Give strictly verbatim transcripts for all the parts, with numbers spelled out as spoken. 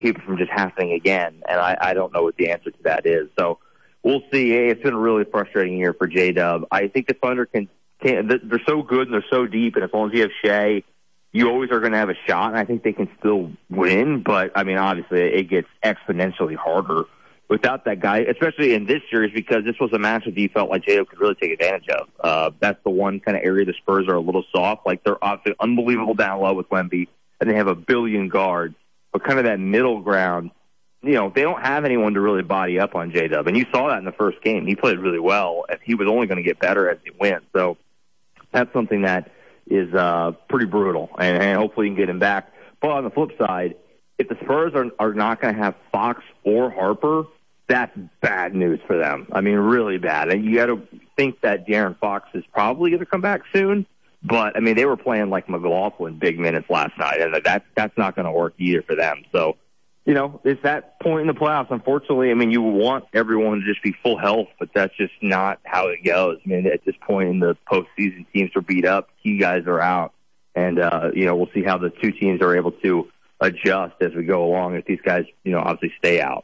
keep it from just happening again. And I, I don't know what the answer to that is. So we'll see. It's been a really frustrating year for J-Dub. I think the Thunder can, can they're so good and they're so deep, and as long as you have Shea, you always are going to have a shot, and I think they can still win. But, I mean, obviously it gets exponentially harder without that guy, especially in this series, because this was a matchup you felt like J-Dub could really take advantage of. Uh, that's the one kind of area the Spurs are a little soft. Like, they're obviously unbelievable down low with Wemby, and they have a billion guards. But kind of that middle ground, you know, they don't have anyone to really body up on J-Dub. And you saw that in the first game. He played really well, and he was only going to get better as he went. So that's something that is uh, pretty brutal, and, and hopefully you can get him back. But on the flip side, if the Spurs are, are not going to have Fox or Harper, that's bad news for them. I mean, really bad. And you got to think that De'Aaron Fox is probably going to come back soon. But, I mean, they were playing like McLaughlin big minutes last night, and that, that's not going to work either for them. So, you know, it's that point in the playoffs. Unfortunately, I mean, you want everyone to just be full health, but that's just not how it goes. I mean, at this point in the postseason, teams are beat up, key guys are out, and, uh, you know, we'll see how the two teams are able to adjust as we go along if these guys, you know, obviously stay out.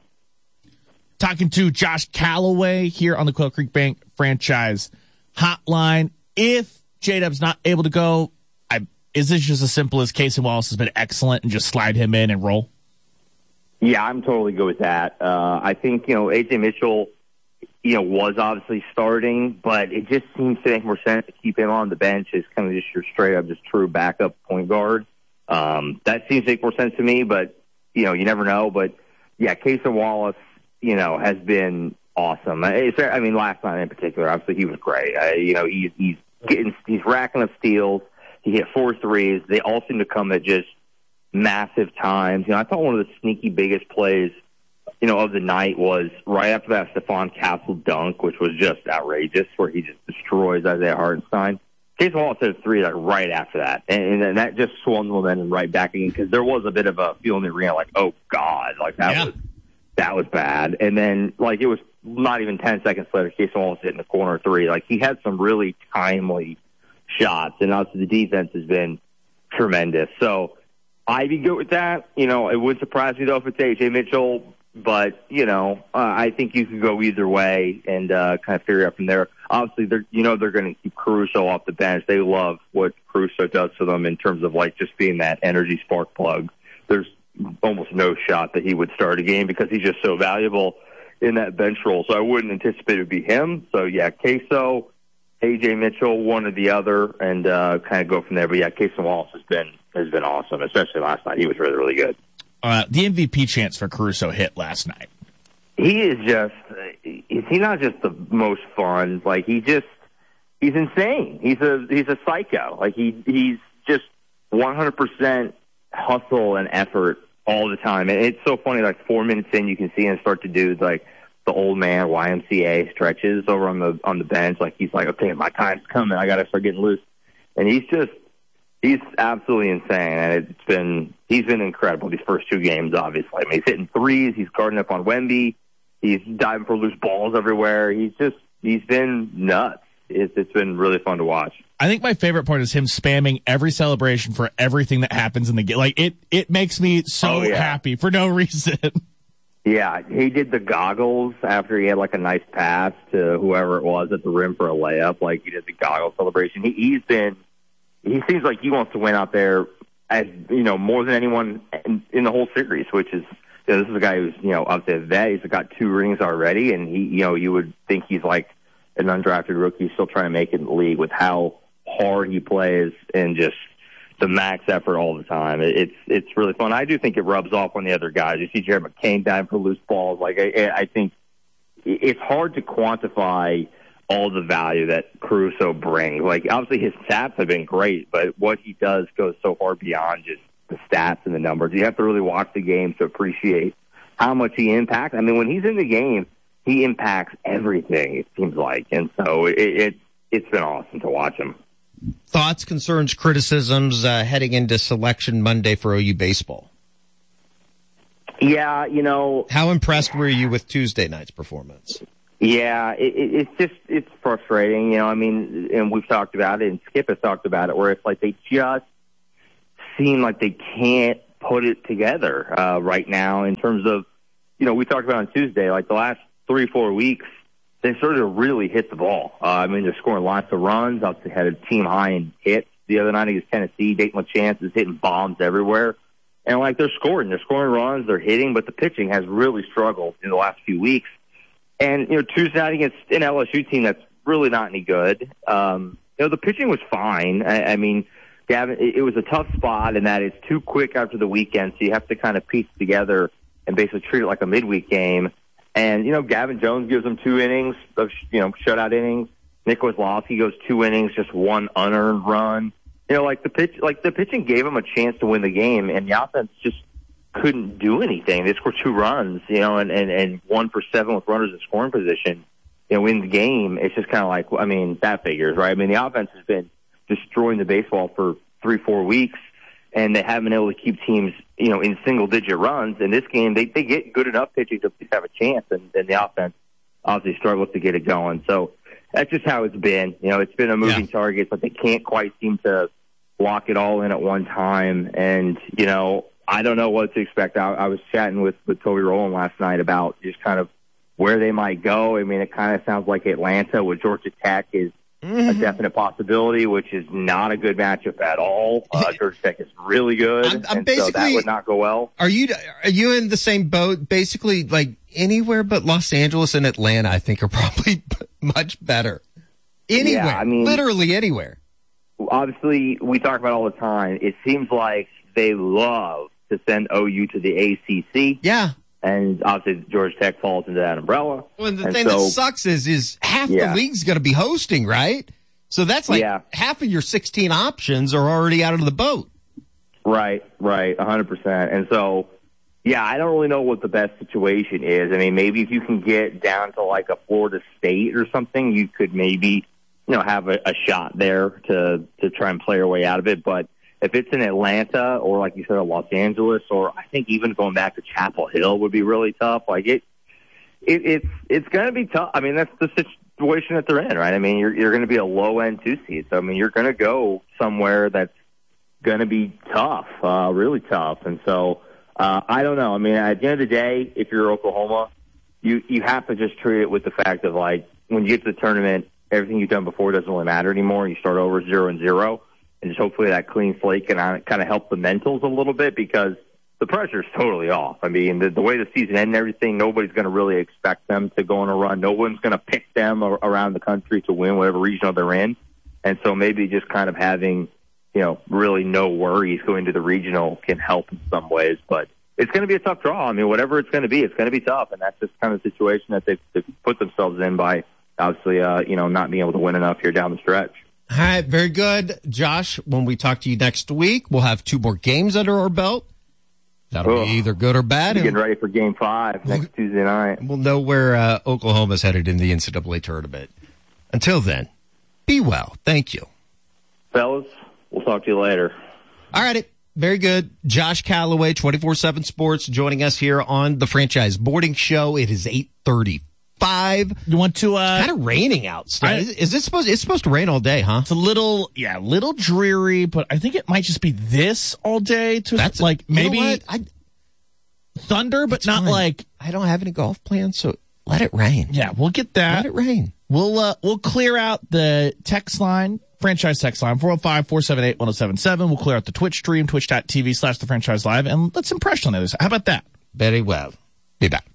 Talking to Josh Calloway here on the Quail Creek Bank franchise hotline. If J-Dub's not able to go, I, is this just as simple as Casey Wallace has been excellent and just slide him in and roll? Yeah, I'm totally good with that. Uh, I think, you know, A J Mitchell, you know, was obviously starting, but it just seems to make more sense to keep him on the bench as kind of just your straight up, just true backup point guard. Um, that seems to make more sense to me, but, you know, you never know. But, yeah, Casey Wallace, you know, has been awesome. I mean, last night in particular, obviously he was great. I, you know, he, he's getting, he's racking up steals. He hit four threes. They all seem to come at just massive times. You know, I thought one of the sneaky biggest plays, you know, of the night was right after that Stephon Castle dunk, which was just outrageous, where he just destroys Isaiah Hartenstein. Casey Wallace hit a three like right after that, and, and that just swung the momentum right back in, because there was a bit of a feel in the arena like, oh God, like that yeah. was that was bad. And then like it was not even ten seconds later, Casey Wallace hit in the corner three. Like he had some really timely shots, and obviously the defense has been tremendous. So I'd be good with that. You know, it would surprise me though if it's A J Mitchell. But, you know, uh, I think you can go either way and uh, kind of figure out from there. Obviously, they're, you know, they're going to keep Caruso off the bench. They love what Caruso does to them in terms of, like, just being that energy spark plug. There's almost no shot that he would start a game because he's just so valuable in that bench role. So I wouldn't anticipate it would be him. So, yeah, Queso, A J Mitchell, one or the other, and uh, kind of go from there. But, yeah, Casey Wallace has been, has been awesome, especially last night. He was really, really good. Uh, the M V P chance for Caruso hit last night. He is just, is he not just the most fun? Like, he just, he's insane. He's a, he's a psycho. Like, he, he's just one hundred percent hustle and effort all the time. And it's so funny, like, four minutes in, you can see him start to do, like, the old man Y M C A stretches over on the, on the bench. Like, he's like, okay, my time's coming. I got to start getting loose. And he's just, he's absolutely insane, and it's been he's been incredible these first two games, obviously. I mean, he's hitting threes, he's guarding up on Wemby, he's diving for loose balls everywhere. He's just he's been nuts. It's it's been really fun to watch. I think my favorite part is him spamming every celebration for everything that happens in the game. Like it it makes me so oh, yeah. happy for no reason. Yeah, he did the goggles after he had like a nice pass to whoever it was at the rim for a layup. Like he did the goggle celebration. He, he's been. He seems like he wants to win out there, as you know, more than anyone in, in the whole series. Which is, you know, this is a guy who's, you know, obviously a vet. He's got two rings already, and he, you know, you would think he's like an undrafted rookie, still trying to make it in the league with how hard he plays and just the max effort all the time. It, it's it's really fun. I do think it rubs off on the other guys. You see Jared McCain diving for loose balls. Like I, I think it's hard to quantify all the value that Caruso brings. Like, obviously his stats have been great, but what he does goes so far beyond just the stats and the numbers. You have to really watch the game to appreciate how much he impacts. I mean, when he's in the game, he impacts everything, it seems like. And so it, it, it's been awesome to watch him. Thoughts, concerns, criticisms uh, heading into Selection Monday for O U baseball? Yeah, you know. How impressed were you with Tuesday night's performance? Yeah, it, it's just, it's frustrating, you know, I mean, and we've talked about it, and Skip has talked about it, where it's like they just seem like they can't put it together uh, right now in terms of, you know, we talked about on Tuesday, like the last three, four weeks, they started to really hit the ball. Uh, I mean, they're scoring lots of runs. Obviously had a team high in hits the other night against Tennessee. Dayton LaChance is hitting bombs everywhere. And, like, they're scoring. They're scoring runs. They're hitting. But the pitching has really struggled in the last few weeks. And, you know, Tuesday night against an L S U team that's really not any good. Um, you know, the pitching was fine. I, I mean, Gavin, it, it was a tough spot in that it's too quick after the weekend, so you have to kind of piece it together and basically treat it like a midweek game. And, you know, Gavin Jones gives them two innings of, you know, shutout innings. Nick Kozlowski goes two innings, just one unearned run. You know, like the pitch, like the pitching gave them a chance to win the game, and the offense just couldn't do anything. They scored two runs, you know, and, and, and one for seven with runners in scoring position. You know, win the game. It's just kind of like, I mean, that figures, right? I mean, the offense has been destroying the baseball for three, four weeks, and they haven't been able to keep teams, you know, in single-digit runs. In this game, they, they get good enough pitching to have a chance, and, and the offense obviously struggles to get it going. So that's just how it's been. You know, it's been a moving yeah. target, but they can't quite seem to lock it all in at one time. And, you know, I don't know what to expect. I, I was chatting with, with Toby Rowland last night about just kind of where they might go. I mean, it kind of sounds like Atlanta with Georgia Tech is mm-hmm. a definite possibility, which is not a good matchup at all. Uh, Georgia Tech is really good, I'm, I'm and so that would not go well. Are you are you in the same boat? Basically, like anywhere but Los Angeles and Atlanta, I think are probably much better. Anywhere, yeah, I mean, literally anywhere. Obviously, we talk about it all the time. It seems like they love to send O U to the A C C. Yeah. And obviously, Georgia Tech falls into that umbrella. Well, and the and thing so, that sucks is, is half yeah. the league's going to be hosting, right? So that's like yeah. half of your sixteen options are already out of the boat. Right, right, one hundred percent. And so, yeah, I don't really know what the best situation is. I mean, maybe if you can get down to like a Florida State or something, you could maybe, you know, have a, a shot there to, to try and play your way out of it. But if it's in Atlanta or, like you said, Los Angeles, or I think even going back to Chapel Hill would be really tough. Like it, it it's it's going to be tough. I mean, that's the situation that they're in, right? I mean, you're you're going to be a low end two seed, so I mean, you're going to go somewhere that's going to be tough, uh, really tough. And so uh, I don't know. I mean, at the end of the day, if you're Oklahoma, you you have to just treat it with the fact of like when you get to the tournament, everything you've done before doesn't really matter anymore. You start over zero and zero. And just hopefully that clean slate can kind of help the mentals a little bit because the pressure is totally off. I mean, the, the way the season ended and everything, nobody's going to really expect them to go on a run. No one's going to pick them around the country to win whatever regional they're in. And so maybe just kind of having, you know, really no worries going to the regional can help in some ways. But it's going to be a tough draw. I mean, whatever it's going to be, it's going to be tough. And that's just kind of the situation that they've, they've put themselves in by obviously, uh, you know, not being able to win enough here down the stretch. All right, very good. Josh, when we talk to you next week, we'll have two more games under our belt. That'll oh, be either good or bad. Getting ready for game five next Tuesday night. We'll know where uh, Oklahoma's headed in the N C double A tournament. Until then, be well. Thank you. Fellas, we'll talk to you later. All righty. Very good. Josh Calloway, twenty-four seven Sports, joining us here on the Franchise Boarding Show. It is eight thirty. Five. You want to, uh, it's kind of raining out. I, is, is this supposed, it's supposed to rain all day, huh? It's a little, yeah, a little dreary, but I think it might just be this all day to That's like you maybe know I, thunder, but not fine. like, I don't have any golf plans, so let it rain. Yeah, we'll get that. Let it rain. We'll, uh, we'll clear out the text line, franchise text line, four oh five, four seven eight, one oh seven seven. We'll clear out the Twitch stream, twitch.tv slash the franchise live, and let's impress on the other side. How about that? Very well. Be back.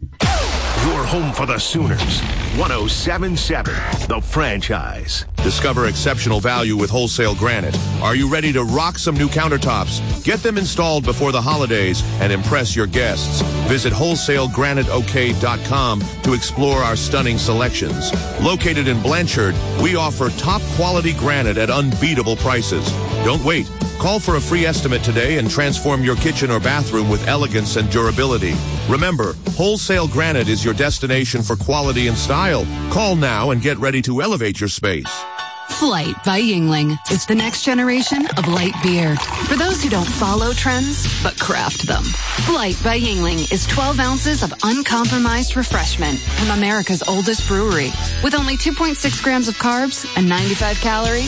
Your home for the Sooners. one oh seven point seven, The Franchise. Discover exceptional value with Wholesale Granite. Are you ready to rock some new countertops? Get them installed before the holidays and impress your guests. Visit wholesale granite o k dot com to explore our stunning selections. Located in Blanchard, we offer top quality granite at unbeatable prices. Don't wait. Call for a free estimate today and transform your kitchen or bathroom with elegance and durability. Remember, Wholesale Granite is your destination for quality and style. Call now and get ready to elevate your space. Flight by Yuengling is the next generation of light beer. For those who don't follow trends, but craft them. Flight by Yuengling is twelve ounces of uncompromised refreshment from America's oldest brewery. With only two point six grams of carbs and ninety-five calories,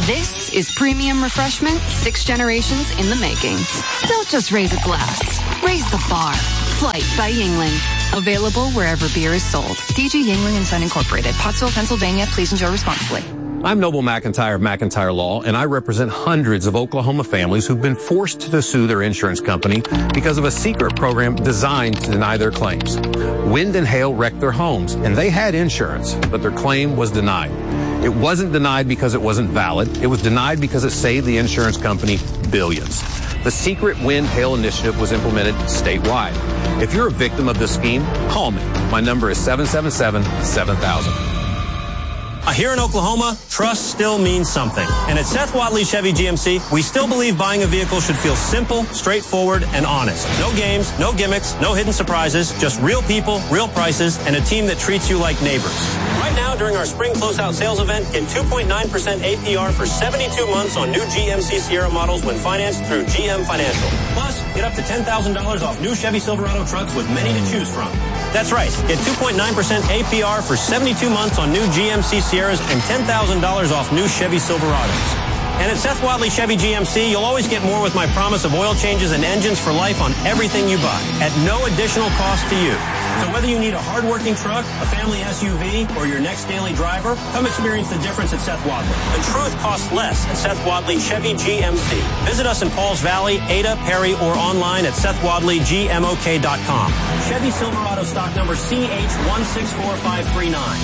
This is premium refreshment, six generations in the making. Don't just raise a glass, raise the bar. Flight by Yingling. Available wherever beer is sold. D G Yingling and Son Incorporated. Pottsville, Pennsylvania. Please enjoy responsibly. I'm Noble McIntyre of McIntyre Law, and I represent hundreds of Oklahoma families who've been forced to sue their insurance company because of a secret program designed to deny their claims. Wind and hail wrecked their homes, and they had insurance, but their claim was denied. It wasn't denied because it wasn't valid. It was denied because it saved the insurance company billions. The secret wind hail initiative was implemented statewide. If you're a victim of this scheme, call me. My number is seven seven seven, seven thousand. Here in Oklahoma, trust still means something. And at Seth Wadley Chevy G M C, we still believe buying a vehicle should feel simple, straightforward, and honest. No games, no gimmicks, no hidden surprises, just real people, real prices, and a team that treats you like neighbors. Right now, during our spring closeout sales event, get two point nine percent A P R for seventy-two months on new G M C Sierra models when financed through G M Financial. Plus, get up to ten thousand dollars off new Chevy Silverado trucks with many to choose from. That's right. Get two point nine percent A P R for seventy-two months on new G M C Sierras and ten thousand dollars off new Chevy Silverados. And at Seth Wadley Chevy G M C, you'll always get more with my promise of oil changes and engines for life on everything you buy at no additional cost to you. So whether you need a hard-working truck, a family S U V, or your next daily driver, come experience the difference at Seth Wadley. The truth costs less at Seth Wadley Chevy G M C. Visit us in Pauls Valley, Ada, Perry, or online at seth wadley g m o k dot com. Chevy Silverado stock number C H one six four five three nine.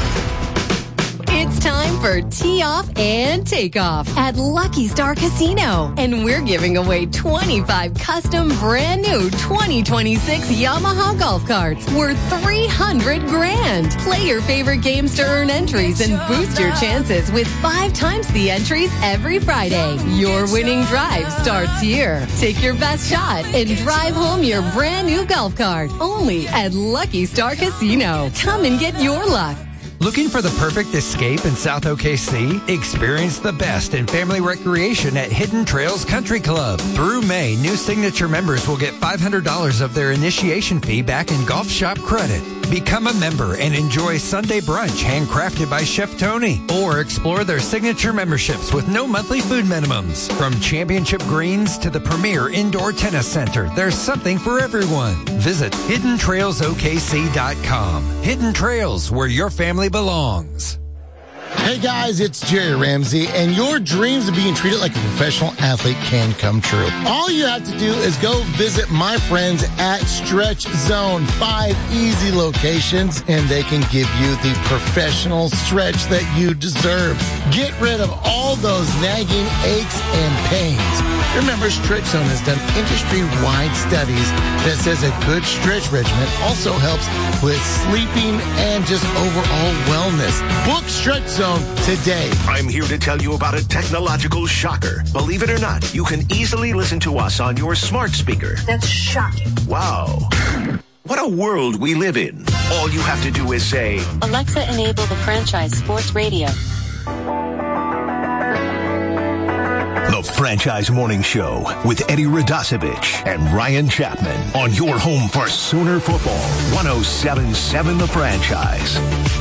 It's time for Tee Off and Takeoff at Lucky Star Casino. And we're giving away twenty-five custom brand new twenty twenty-six Yamaha golf carts worth three hundred grand. Play your favorite games to earn entries and boost your chances with five times the entries every Friday. Your winning drive starts here. Take your best shot and drive home your brand new golf cart. Only at Lucky Star Casino. Come and get your luck. Looking for the perfect escape in South O K C? Experience the best in family recreation at Hidden Trails Country Club. Through May, new Signature members will get five hundred dollars of their initiation fee back in golf shop credit. Become a member and enjoy Sunday brunch handcrafted by Chef Tony. Or explore their signature memberships with no monthly food minimums. From championship greens to the premier indoor tennis center, there's something for everyone. Visit hidden trails o k c dot com. Hidden Trails, where your family belongs. Hey guys, it's Jerry Ramsey, and your dreams of being treated like a professional athlete can come true. All you have to do is go visit my friends at Stretch Zone. Five easy locations, and they can give you the professional stretch that you deserve. Get rid of all those nagging aches and pains. Remember, Stretch Zone has done industry-wide studies that says a good stretch regimen also helps with sleeping and just overall wellness. Book Stretch Zone today. I'm here to tell you about a technological shocker. Believe it or not, you can easily listen to us on your smart speaker. That's shocking. Wow. What a world we live in. All you have to do is say, Alexa, enable the Franchise Sports Radio. The Franchise Morning Show with Eddie Radosevich and Ryan Chapman on your home for Sooner football. one oh seven point seven The Franchise.